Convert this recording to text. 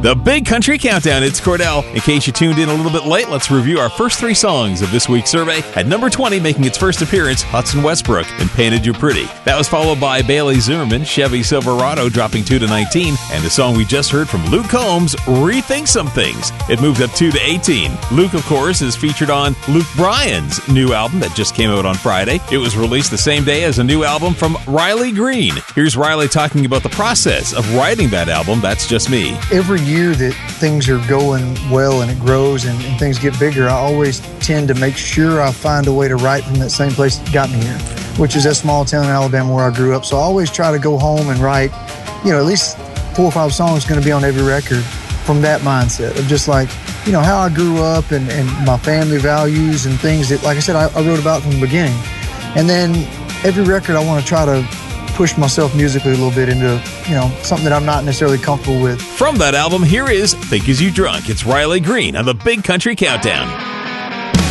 The Big Country Countdown, it's Cordell. In case you tuned in a little bit late, let's review our first 3 songs of this week's survey. At number 20, making its first appearance, Hudson Westbrook and Painted You Pretty. That was followed by Bailey Zimmerman, Chevy Silverado, dropping 2 to 19, and the song we just heard from Luke Combs, Rethink Some Things. It moved up 2 to 18. Luke, of course, is featured on Luke Bryan's new album that just came out on Friday. It was released the same day as a new album from Riley Green. Here's Riley talking about the process of writing that album, That's Just Me. Every year that things are going well and it grows and things get bigger, I always tend to make sure I find a way to write from that same place that got me here, which is that small town in Alabama where I grew up. So I always try to go home and write, at least 4 or 5 songs going to be on every record from that mindset of just like, how I grew up and my family values and things that, like I said, I wrote about from the beginning. And then every record I want to try to push myself musically a little bit into, something that I'm not necessarily comfortable with. From that album, here is Think As You Drunk. It's Riley Green on the Big Country Countdown.